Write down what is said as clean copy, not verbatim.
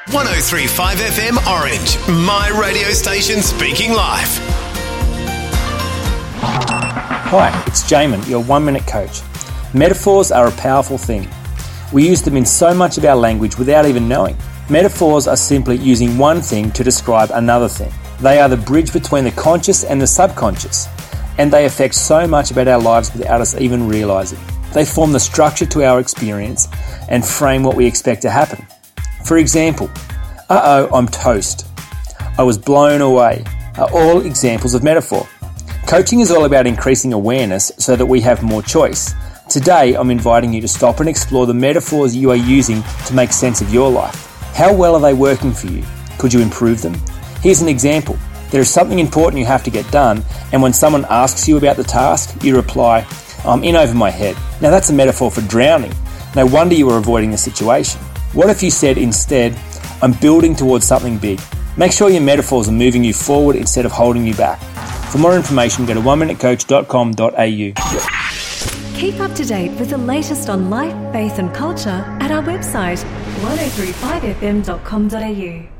103.5 FM Orange, my radio station speaking live. Hi, it's Jamin, your 1 Minute Coach. Metaphors are a powerful thing. We use them in so much of our language without even knowing. Metaphors are simply using one thing to describe another thing. They are the bridge between the conscious and the subconscious, and they affect so much about our lives without us even realising. They form the structure to our experience and frame what we expect to happen. For example, I'm toast. I was blown away are all examples of metaphor. Coaching is all about increasing awareness so that we have more choice. Today, I'm inviting you to stop and explore the metaphors you are using to make sense of your life. How well are they working for you? Could you improve them? Here's an example. There is something important you have to get done, and when someone asks you about the task, you reply, I'm in over my head. Now that's a metaphor for drowning. No wonder you were avoiding the situation. What if you said instead, I'm building towards something big? Make sure your metaphors are moving you forward instead of holding you back. For more information, go to oneminutecoach.com.au. Keep up to date with the latest on life, faith and culture at our website 1035fm.com.au.